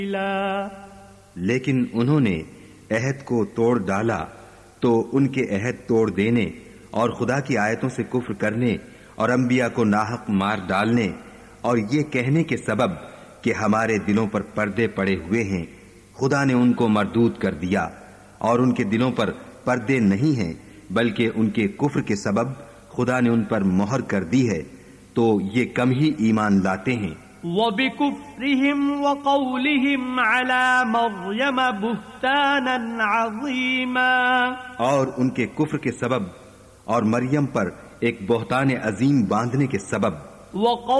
लेकिन उन्होंने अहद को तोड़ डाला तो उनके अहद तोड़ देने और खुदा की आयतों से कुफ्र करने और अंबिया को नाहक मार डालने और ये कहने के सबब कि हमारे दिलों पर पर्दे पड़े हुए हैं, खुदा ने उनको मरदूद कर दिया और उनके दिलों पर पर्दे नहीं हैं बल्कि उनके कुफ्र के सबब खुदा ने उन पर मोहर कर दी है, तो ये कम ही ईमान लाते हैं। वबिकुफ्रिहिम वक़ौलिहिम अला मर्यम बुहतानन अज़ीमा, और उनके कुफ्र के सबब और मरियम पर एक बोहतान अजीम बांधने के सबब।